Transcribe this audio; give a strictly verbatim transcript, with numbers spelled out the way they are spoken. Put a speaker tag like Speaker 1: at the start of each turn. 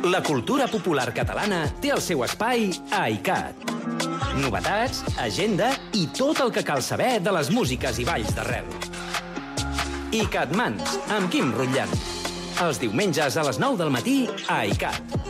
Speaker 1: La cultura popular catalana té el seu espai a iCat. Novetats, agenda i tot el que cal saber de les músiques i balls d'arrel. iCat Mans, amb Quim Rutllant. Els diumenges a les nou del matí a iCat.